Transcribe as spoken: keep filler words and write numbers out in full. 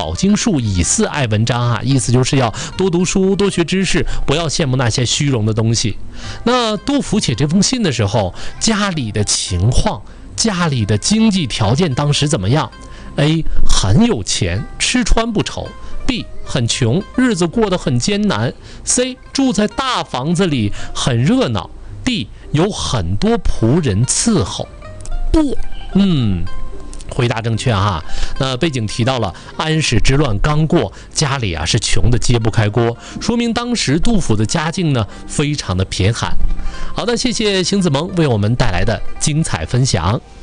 饱经术，以肆爱文章啊，意思就是要多读书，多学知识，不要羡慕那些虚荣的东西。那杜甫写这封信的时候，家里的情况，家里的经济条件当时怎么样？ A 很有钱，吃穿不愁。 B 很穷，日子过得很艰难。 C 住在大房子里，很热闹。 D 有很多仆人伺候。 B 嗯，回答正确哈。那背景提到了安史之乱刚过，家里啊是穷的揭不开锅，说明当时杜甫的家境呢非常的贫寒。好的，谢谢邢子萌为我们带来的精彩分享。